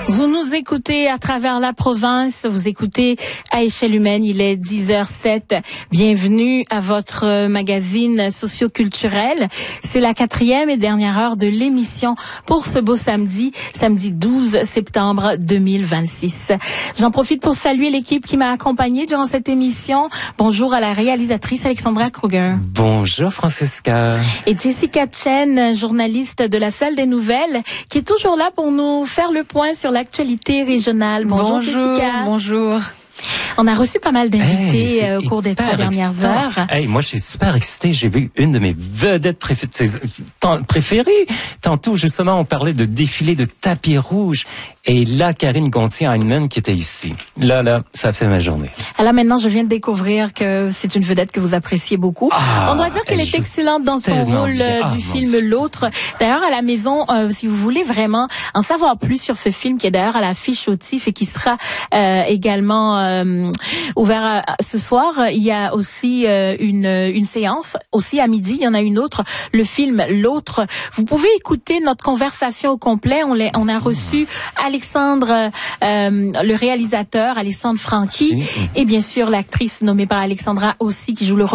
Vous nous écoutez à travers la province, vous écoutez à échelle humaine, il est 10h07. Bienvenue à votre magazine socio-culturel. C'est la 4e et dernière heure de l'émission pour ce beau samedi 12 septembre 2026. J'en profite pour saluer l'équipe qui m'a accompagnée durant cette émission. Bonjour à la réalisatrice Alexandra Kruger. Bonjour Francesca. Et Jessica Chen, journaliste de la Salle des Nouvelles, qui est toujours là pour nous faire le point sur l'actualité régionale. Bonjour Jessica. Bonjour. On a reçu pas mal d'invités au cours des 3 dernières heures. Moi, je suis super excité. J'ai vu une de mes vedettes préférées. Tantôt, justement, on parlait de défilé de tapis rouge. Et là, Karine Gontier-Heinemann qui était ici. Là, ça fait ma journée. Alors maintenant, je viens de découvrir que c'est une vedette que vous appréciez beaucoup. On doit dire qu'elle est excellente dans son rôle du film L'Autre. D'ailleurs, à la maison, si vous voulez vraiment en savoir plus sur ce film, qui est d'ailleurs à l'affiche au TIFF et qui sera également ouvert ce soir, il y a aussi une séance. Aussi à midi, il y en a une autre, le film L'Autre. Vous pouvez écouter notre conversation au complet. On a reçu Alexandre, le réalisateur, Alexandre Franchi, et bien sûr l'actrice nommée par Alexandra aussi, qui joue le rôle